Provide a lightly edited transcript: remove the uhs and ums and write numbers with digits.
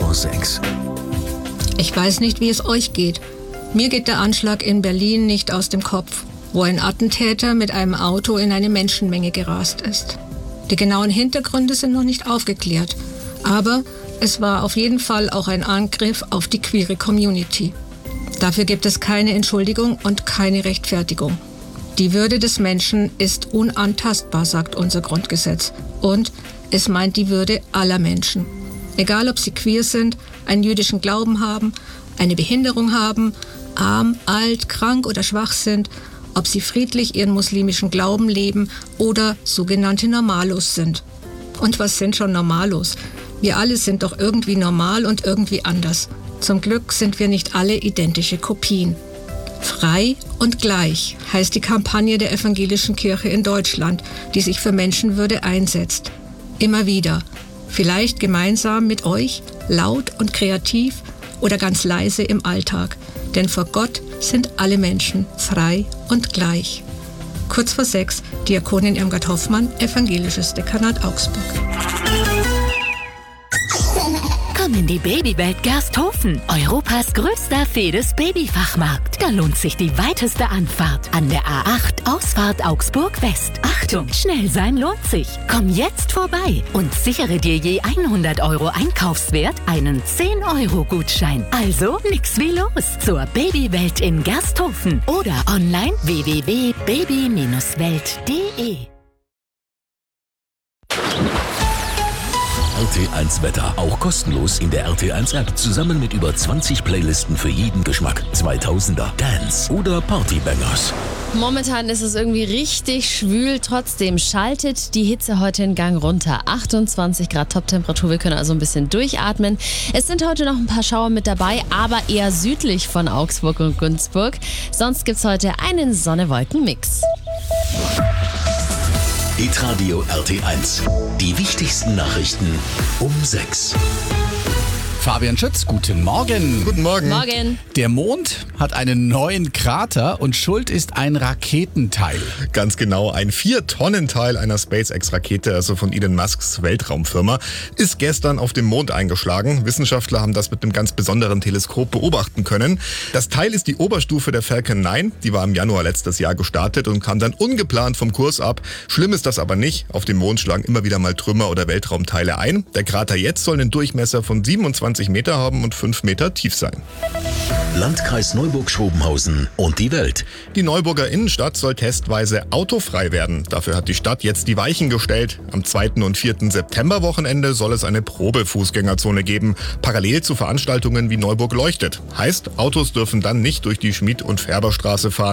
vor 6. Ich weiß nicht, wie es euch geht. Mir geht der Anschlag in Berlin nicht aus dem Kopf, wo ein Attentäter mit einem Auto in eine Menschenmenge gerast ist. Die genauen Hintergründe sind noch nicht aufgeklärt, aber es war auf jeden Fall auch ein Angriff auf die queere Community. Dafür gibt es keine Entschuldigung und keine Rechtfertigung. Die Würde des Menschen ist unantastbar, sagt unser Grundgesetz. Und es meint die Würde aller Menschen. Egal, ob sie queer sind, einen jüdischen Glauben haben, eine Behinderung haben, arm, alt, krank oder schwach sind, ob sie friedlich ihren muslimischen Glauben leben oder sogenannte Normalos sind. Und was sind schon Normalos? Wir alle sind doch irgendwie normal und irgendwie anders. Zum Glück sind wir nicht alle identische Kopien. Frei und gleich heißt die Kampagne der Evangelischen Kirche in Deutschland, die sich für Menschenwürde einsetzt. Immer wieder. Vielleicht gemeinsam mit euch, laut und kreativ oder ganz leise im Alltag. Denn vor Gott sind alle Menschen frei und gleich. Kurz vor 6, Diakonin Irmgard Hoffmann, Evangelisches Dekanat Augsburg. Komm in die Babywelt Gersthofen, Europas größter Fedes-Babyfachmarkt. Da lohnt sich die weiteste Anfahrt an der A8 Ausfahrt Augsburg West. Achtung, schnell sein lohnt sich. Komm jetzt vorbei und sichere dir je 100 € Einkaufswert einen 10-€-Gutschein. Also nix wie los zur Babywelt in Gersthofen oder online www.baby-welt.de. RT1 Wetter, auch kostenlos in der RT1 App, zusammen mit über 20 Playlisten für jeden Geschmack. 2000er, Dance oder Partybangers. Momentan ist es irgendwie richtig schwül, trotzdem schaltet die Hitze heute in Gang runter. 28 Grad Toptemperatur, wir können also ein bisschen durchatmen. Es sind heute noch ein paar Schauer mit dabei, aber eher südlich von Augsburg und Günzburg. Sonst gibt's heute einen Sonne-Wolken-Mix. Hitradio RT1. Die wichtigsten Nachrichten um 6. Fabian Schütz, guten Morgen. Guten Morgen. Morgen. Der Mond hat einen neuen Krater und schuld ist ein Raketenteil. Ganz genau, ein 4-Tonnen-Teil einer SpaceX-Rakete, also von Elon Musks Weltraumfirma, ist gestern auf dem Mond eingeschlagen. Wissenschaftler haben das mit einem ganz besonderen Teleskop beobachten können. Das Teil ist die Oberstufe der Falcon 9, die war im Januar letztes Jahr gestartet und kam dann ungeplant vom Kurs ab. Schlimm ist das aber nicht. Auf dem Mond schlagen immer wieder mal Trümmer oder Weltraumteile ein. Der Krater jetzt soll einen Durchmesser von 27 Meter haben und 5 Meter tief sein. Landkreis Neuburg-Schrobenhausen und die Welt. Die Neuburger Innenstadt soll testweise autofrei werden. Dafür hat die Stadt jetzt die Weichen gestellt. Am 2. und 4. September-Wochenende soll es eine Probe-Fußgängerzone geben, parallel zu Veranstaltungen wie Neuburg leuchtet. Heißt, Autos dürfen dann nicht durch die Schmied- und Färberstraße fahren.